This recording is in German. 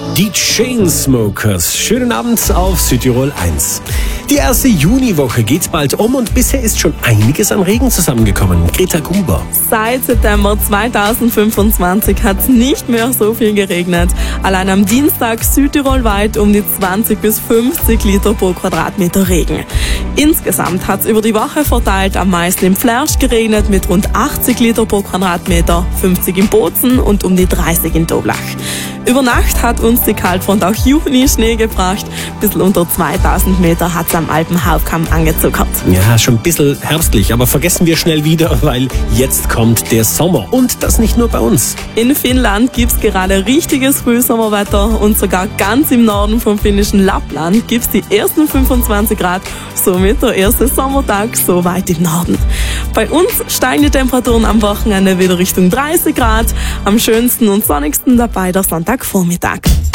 Die Chainsmokers. Schönen Abend auf Südtirol 1. Die erste Juniwoche geht bald um und bisher ist schon einiges an Regen zusammengekommen. Greta Gruber. Seit September 2025 hat es nicht mehr so viel geregnet. Allein am Dienstag südtirolweit um die 20 bis 50 Liter pro Quadratmeter Regen. Insgesamt hat es über die Woche verteilt am meisten im Flersch geregnet mit rund 80 Liter pro Quadratmeter, 50 in Bozen und um die 30 in Toblach. Über Nacht hat uns die Kaltfront auch Juni-Schnee gebracht. Bisschen unter 2000 Meter hat es am Alpenhauptkamm angezuckert. Ja, schon ein bisschen herbstlich, aber vergessen wir schnell wieder, weil jetzt kommt der Sommer. Und das nicht nur bei uns. In Finnland gibt's gerade richtiges Frühsommerwetter und sogar ganz im Norden vom finnischen Lappland gibt's die ersten 25 Grad, somit der erste Sommertag so weit im Norden. Bei uns steigen die Temperaturen am Wochenende wieder Richtung 30 Grad. Am schönsten und sonnigsten dabei der Sonntagvormittag.